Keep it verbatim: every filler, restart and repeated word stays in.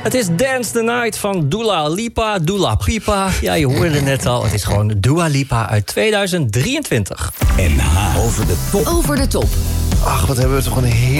Het is Dance the Night van Dua Lipa, Dua Pipa. Ja, je hoorde net al, het is gewoon Dua Lipa uit tweeduizend drieëntwintig. N H over de top. Over de top. Ach, wat hebben we toch een heer.